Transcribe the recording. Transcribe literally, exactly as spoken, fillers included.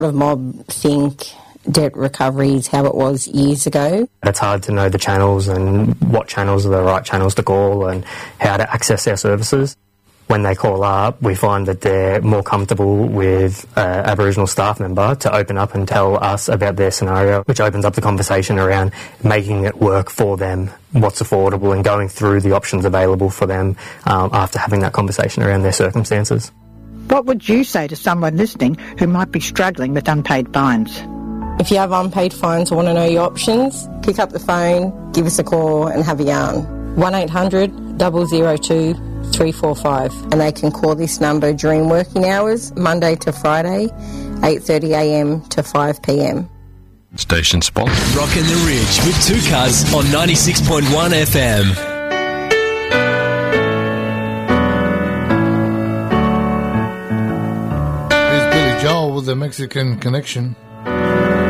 The mob think debt recovery is how it was years ago. It's hard to know the channels and what channels are the right channels to call and how to access our services. When they call up, we find that they're more comfortable with an Aboriginal staff member to open up and tell us about their scenario, which opens up the conversation around making it work for them, what's affordable, and going through the options available for them um, after having that conversation around their circumstances. What would you say to someone listening who might be struggling with unpaid fines? If you have unpaid fines or want to know your options, pick up the phone, give us a call and have a yarn. one eight hundred, zero zero two, three four five. And they can call this number during working hours, Monday to Friday, eight thirty a m to five p m. Station sponsor. Rockin' the Ridge with Two Cuz on ninety-six point one F M. Here's Billy Joel with the Mexican Connection.